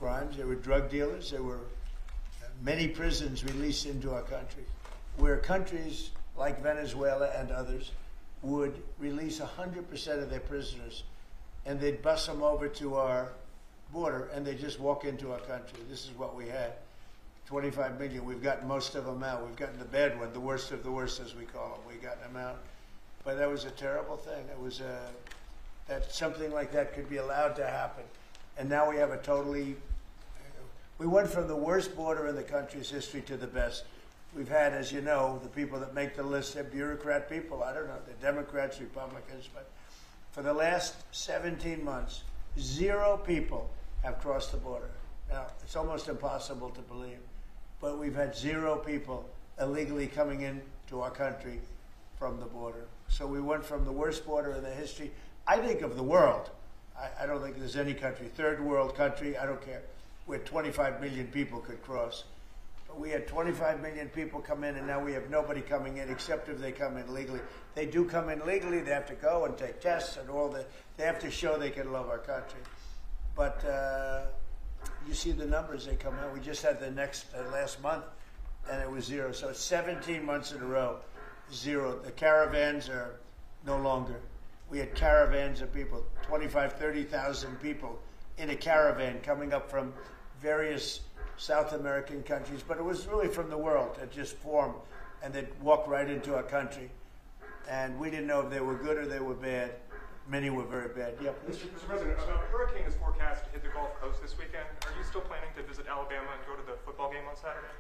crimes. There were drug dealers. There were many prisons released into our country, where countries like Venezuela and others would release 100% of their prisoners, and they'd bus them over to our border, and they'd just walk into our country. This is what we had. 25 million. We've gotten most of them out. We've gotten the bad one, the worst of the worst, as we call them. We've gotten them out. But that was a terrible thing. It was that something like that could be allowed to happen. And now we have a totally... We went from the worst border in the country's history to the best. We've had, as you know, the people that make the list, they're bureaucrat people. I don't know, they're Democrats, Republicans. But for the last 17 months, 0 people have crossed the border. Now, it's almost impossible to believe. But we've had 0 people illegally coming into our country from the border. So we went from the worst border in the history, I think, of the world. I don't think there's any country, third world country, I don't care, where 25 million people could cross. But we had 25 million people come in, and now we have nobody coming in except if they come in legally. They do come in legally, they have to go and take tests and all that. They have to show they can love our country. But you see the numbers, they come out. We just had the last month, and it was 0. So it's 17 months in a row, 0. The caravans are no longer. We had caravans of people, 25, 30,000 people in a caravan coming up from various South American countries, but it was really from the world. It just formed, and they'd walk right into our country. And we didn't know if they were good or they were bad. Many were very bad. Yeah, please. Mr. President, a hurricane is forecast to hit the Gulf Coast this weekend. Are you still planning to visit Alabama and go to the football game on Saturday?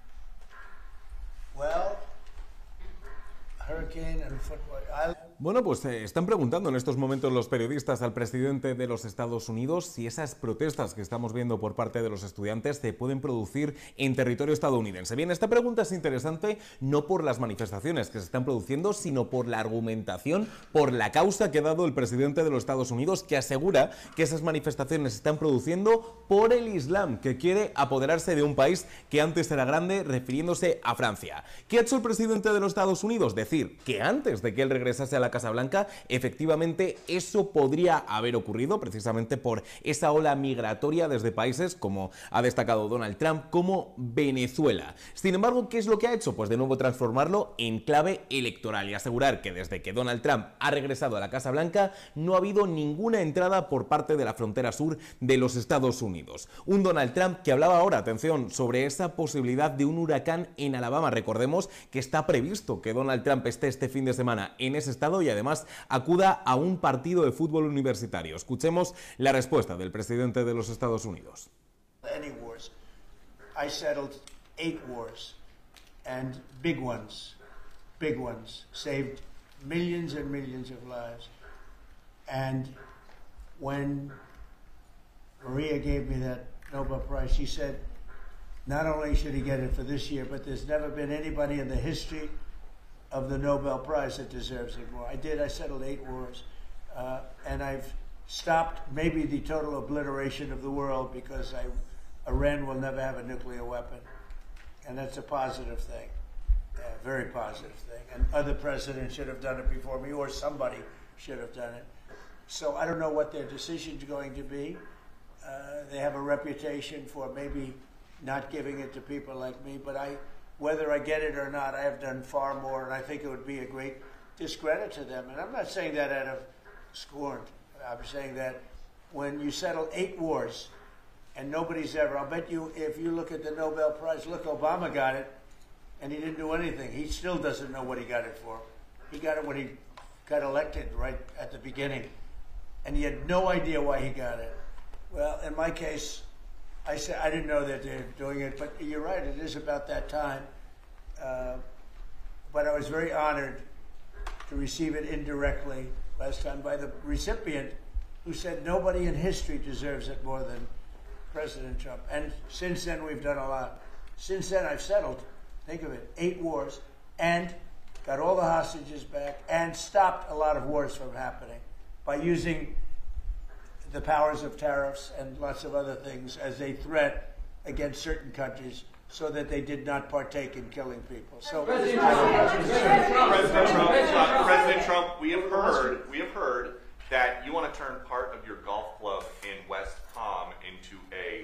Well, hurricane and football. Bueno, pues están preguntando en estos momentos los periodistas al presidente de los Estados Unidos si esas protestas que estamos viendo por parte de los estudiantes se pueden producir en territorio estadounidense. Bien, esta pregunta es interesante no por las manifestaciones que se están produciendo, sino por la argumentación, por la causa que ha dado el presidente de los Estados Unidos, que asegura que esas manifestaciones se están produciendo por el Islam, que quiere apoderarse de un país que antes era grande, refiriéndose a Francia. ¿Qué ha hecho el presidente de los Estados Unidos? Decir que antes de que él regresase a la Casa Blanca, efectivamente eso podría haber ocurrido precisamente por esa ola migratoria desde países, como ha destacado Donald Trump, como Venezuela. Sin embargo, ¿qué es lo que ha hecho? Pues de nuevo transformarlo en clave electoral y asegurar que desde que Donald Trump ha regresado a la Casa Blanca no ha habido ninguna entrada por parte de la frontera sur de los Estados Unidos. Un Donald Trump que hablaba ahora, atención, sobre esa posibilidad de un huracán en Alabama. Recordemos que está previsto que Donald Trump esté este fin de semana en ese estado y además acuda a un partido de fútbol universitario. Escuchemos la respuesta del presidente de los Estados Unidos. Any wars. I settled 8 wars, and big ones, saved millions and millions of lives. And when Maria gave me that Nobel Prize, she said, not only should he get it for this year, but there's never been anybody in the history of the Nobel Prize that deserves it more. I did. I settled 8 wars. And I've stopped maybe the total obliteration of the world because Iran will never have a nuclear weapon. And that's a positive thing, a very positive thing. And other presidents should have done it before me, or somebody should have done it. So I don't know what their decision's going to be. They have a reputation for maybe not giving it to people like me, but whether I get it or not, I have done far more, and I think it would be a great discredit to them. And I'm not saying that out of scorn. I'm saying that when you settle 8 wars, and nobody's ever, I'll bet you, if you look at the Nobel Prize, look, Obama got it, and he didn't do anything. He still doesn't know what he got it for. He got it when he got elected right at the beginning, and he had no idea why he got it. Well, in my case, I said I didn't know that they're doing it, but you're right, it is about that time. But I was very honored to receive it indirectly last time by the recipient, who said nobody in history deserves it more than President Trump. And since then, we've done a lot. Since then, I've settled, think of it, 8 wars, and got all the hostages back, and stopped a lot of wars from happening by using the powers of tariffs and lots of other things as a threat against certain countries so that they did not partake in killing people. So, President Trump, we have heard that you want to turn part of your Gulf